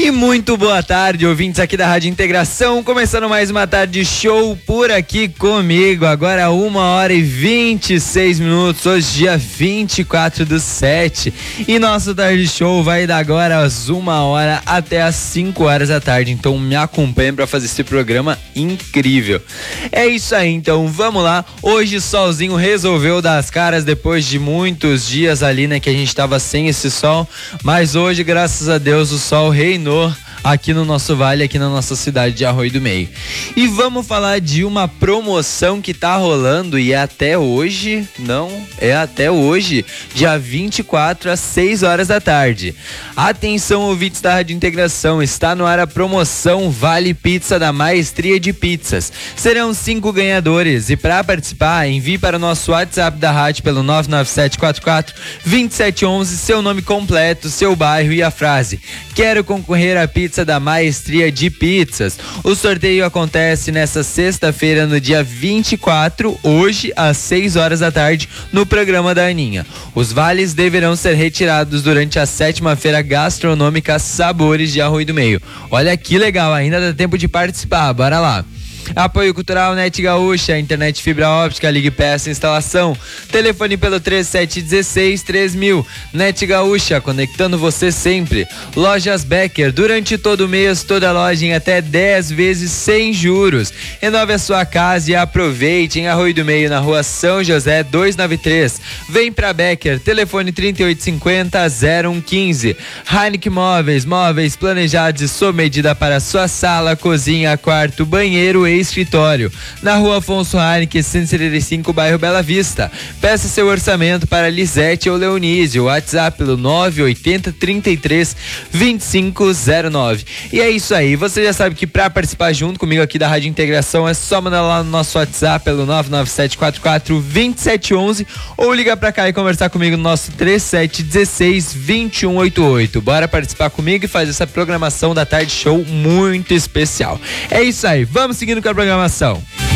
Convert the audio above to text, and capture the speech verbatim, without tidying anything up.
E muito boa tarde, ouvintes aqui da Rádio Integração, começando mais uma tarde show por aqui comigo, agora uma hora e vinte e seis minutos, hoje dia vinte e quatro do sete, e nosso tarde show vai dar agora às uma hora até às cinco horas da tarde, então me acompanhe para fazer esse programa incrível. É isso aí, então vamos lá, hoje o solzinho resolveu dar as caras depois de muitos dias ali, né, que a gente tava sem esse sol, mas hoje, graças a Deus, o sol reinou aqui no nosso vale, aqui na nossa cidade de Arroio do Meio. E vamos falar de uma promoção que tá rolando e é até hoje, não, é até hoje, dia vinte e quatro às seis horas da tarde. Atenção, ouvintes da Rádio Integração, está no ar a promoção Vale Pizza da Maestria de Pizzas. Serão cinco ganhadores e para participar, envie para o nosso WhatsApp da rádio pelo nove nove sete quatro quatro dois sete um um seu nome completo, seu bairro e a frase: quero concorrer à pizza da Maestria de Pizzas. O sorteio acontece nessa sexta-feira, no dia vinte e quatro, hoje às seis horas da tarde, no programa da Aninha. Os vales deverão ser retirados durante a sétima feira gastronômica Sabores de Arroio do Meio. Olha que legal, ainda dá tempo de participar, bora lá. Apoio Cultural Net Gaúcha, internet fibra óptica, ligue peça instalação, telefone pelo trinta e sete dezesseis três mil. Net Gaúcha, conectando você sempre. Lojas Becker, durante todo o mês, toda loja em até dez vezes sem juros. Renove a sua casa e aproveite em Arroio do Meio, na rua São José duzentos e noventa e três. Vem pra Becker, telefone trinta e oito cinquenta zero um quinze. Heineken Móveis, móveis planejados e sob medida para sua sala, cozinha, quarto, banheiro e escritório, na rua Afonso Heineken cento e setenta e cinco, bairro Bela Vista. Peça seu orçamento para Lisete ou Leonísio, WhatsApp pelo nove oito zero, trinta e três, vinte e cinco zero nove. E é isso aí, você já sabe que para participar junto comigo aqui da Rádio Integração é só mandar lá no nosso WhatsApp pelo nove nove sete quatro quatro dois sete um um ou ligar pra cá e conversar comigo no nosso trinta e sete dezesseis vinte e um oitenta e oito. Bora participar comigo e fazer essa programação da tarde show muito especial. É isso aí, vamos seguindo com a programação.